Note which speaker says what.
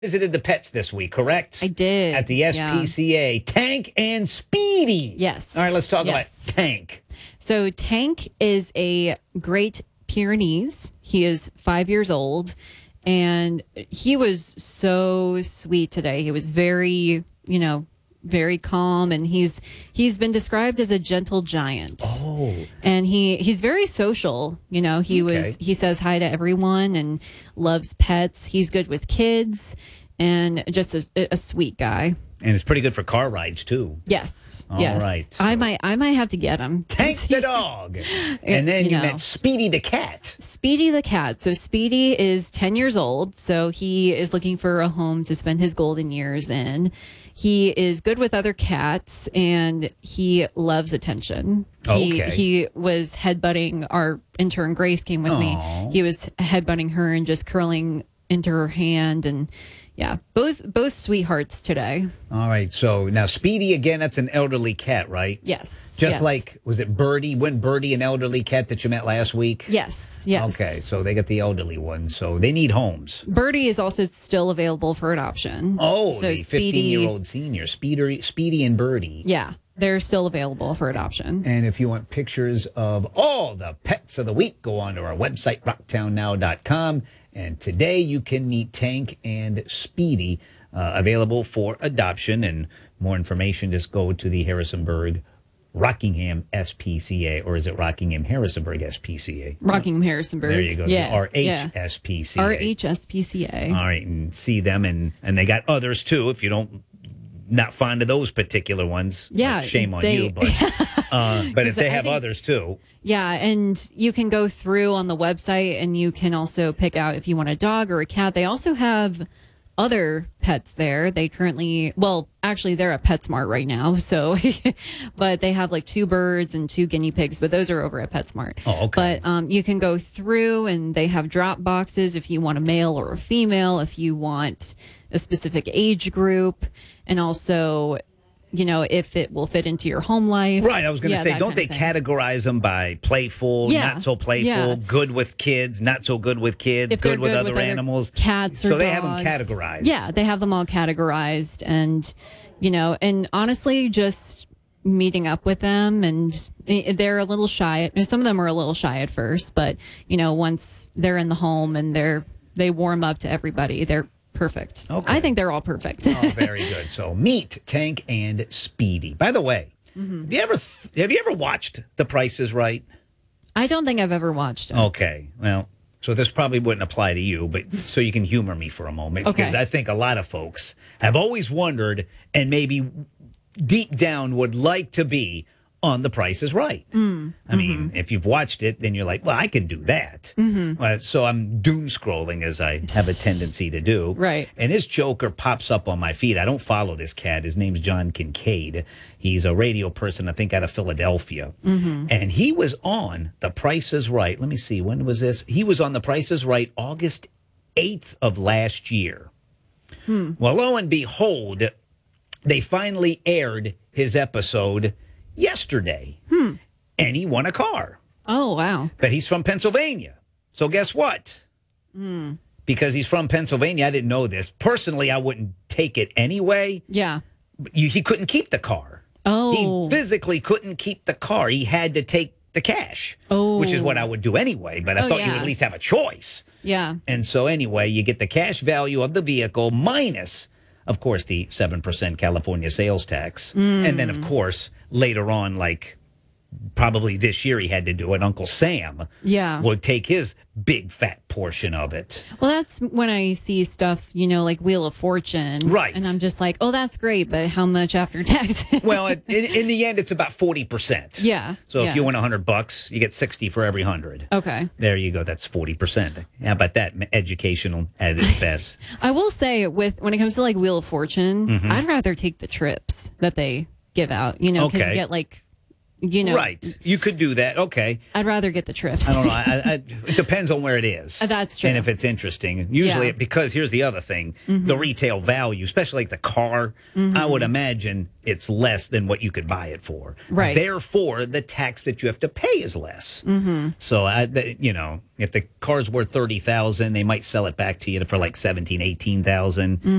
Speaker 1: Visited the pets this week, correct?
Speaker 2: I did.
Speaker 1: At the SPCA. Yeah. Tank and Speedy.
Speaker 2: Yes.
Speaker 1: All right, let's talk about Tank.
Speaker 2: So Tank is a Great Pyrenees. He is 5 years old, and he was so sweet today. He was very, very calm, and he's been described as a gentle giant.
Speaker 1: Oh.
Speaker 2: And he's very social. He says hi to everyone and loves pets. He's good with kids and just a sweet guy.
Speaker 1: And it's pretty good for car rides too.
Speaker 2: Yes.
Speaker 1: All right. So
Speaker 2: I might have to get him.
Speaker 1: Tank the dog. And then you met Speedy the cat.
Speaker 2: Speedy the cat. So Speedy is 10 years old. So he is looking for a home to spend his golden years in. He is good with other cats and he loves attention. He was headbutting our intern Grace came with me. He was headbutting her and just curling into her hand, and yeah, both sweethearts today.
Speaker 1: All right. So now Speedy, again, that's an elderly cat, right?
Speaker 2: Yes.
Speaker 1: Just like, was it Birdie? Wasn't Birdie an elderly cat that you met last week?
Speaker 2: Yes.
Speaker 1: Okay. So they got the elderly one. So they need homes.
Speaker 2: Birdie is also still available for adoption.
Speaker 1: Oh,
Speaker 2: so
Speaker 1: the 15-year-old senior. Speedy and Birdie.
Speaker 2: Yeah. They're still available for adoption.
Speaker 1: And if you want pictures of all the pets of the week, go on to our website, rocktownnow.com. And today you can meet Tank and Speedy, available for adoption. And more information, just go to the Harrisonburg Rockingham SPCA, or is it Rockingham Harrisonburg SPCA?
Speaker 2: Rockingham Harrisonburg.
Speaker 1: There you go.
Speaker 2: Yeah.
Speaker 1: RHSPCA.
Speaker 2: RHSPCA.
Speaker 1: All right, and see them, and they got others too. If you don't. Not fond of those particular ones.
Speaker 2: Yeah.
Speaker 1: Shame on you, but if they have others too.
Speaker 2: Yeah, and you can go through on the website and you can also pick out if you want a dog or a cat. They also have other pets there. They currently, actually they're at PetSmart right now. So, but they have like 2 birds and 2 guinea pigs, but those are over at PetSmart.
Speaker 1: Oh, okay.
Speaker 2: But you can go through and they have drop boxes if you want a male or a female, if you want a specific age group, and also, if it will fit into your home life.
Speaker 1: Right. I was going to say, don't they categorize them by playful, not so playful, good with kids, not so good with kids, good with other animals?
Speaker 2: Cats or
Speaker 1: so they
Speaker 2: dogs.
Speaker 1: have them categorized.
Speaker 2: Yeah, they have them all categorized. And, and honestly, just meeting up with them, and they're a little shy. Some of them are a little shy at first, but, once they're in the home and they warm up to everybody, they're perfect. Okay. I think they're all perfect.
Speaker 1: Oh, very good. So meet Tank and Speedy. By the way, have you ever watched The Price is Right?
Speaker 2: I don't think I've ever watched it.
Speaker 1: Okay. Well, so this probably wouldn't apply to you, but so you can humor me for a moment.
Speaker 2: Okay.
Speaker 1: Because I think a lot of folks have always wondered, and maybe deep down would like to be on The Price is Right. I mean, if you've watched it, then you're like, well, I can do that. So I'm doom scrolling, as I have a tendency to do.
Speaker 2: Right.
Speaker 1: And this joker pops up on my feed. I don't follow this cat. His name's John Kincaid. He's a radio person, I think, out of Philadelphia. And he was on The Price is Right. Let me see. When was this? He was on The Price is Right August 8th of last year. Well, lo and behold, they finally aired his episode yesterday, and he won a car.
Speaker 2: Oh, wow.
Speaker 1: But he's from Pennsylvania. So guess what? Because he's from Pennsylvania, I didn't know this. Personally, I wouldn't take it anyway.
Speaker 2: Yeah.
Speaker 1: But he couldn't keep the car.
Speaker 2: Oh.
Speaker 1: He physically couldn't keep the car. He had to take the cash, which is what I would do anyway. But I thought you would at least have a choice.
Speaker 2: Yeah.
Speaker 1: And so anyway, you get the cash value of the vehicle minus, of course, the 7% California sales tax. And then, of course, later on, like probably this year he had to do it, Uncle Sam would take his big fat portion of it.
Speaker 2: Well, that's when I see stuff, like Wheel of Fortune.
Speaker 1: Right.
Speaker 2: And I'm just like, oh, that's great, but how much after tax?
Speaker 1: Well, in the end, it's about 40%.
Speaker 2: Yeah.
Speaker 1: So if you win $100, you get 60 for every 100.
Speaker 2: Okay.
Speaker 1: There you go. That's 40%. How about that? Educational at its best.
Speaker 2: I will say, when it comes to like Wheel of Fortune, I'd rather take the trips that they give out, because you get like
Speaker 1: Right. You could do that. Okay.
Speaker 2: I'd rather get the trips.
Speaker 1: I don't know. It depends on where it is.
Speaker 2: That's true.
Speaker 1: And if it's interesting. Usually, because here's the other thing, the retail value, especially like the car, I would imagine it's less than what you could buy it for.
Speaker 2: Right.
Speaker 1: Therefore, the tax that you have to pay is less. So, if the car's worth $30,000, they might sell it back to you for like $17,000, $18,000.